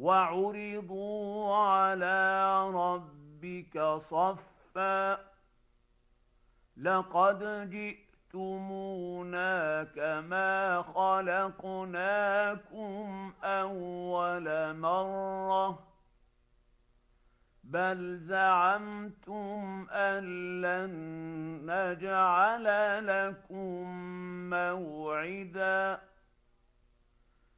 وعرضوا على ربك صفا لقد جئتمونا كما خلقناكم أول مرة بل زعمتم أن لن نجعل لكم موعدا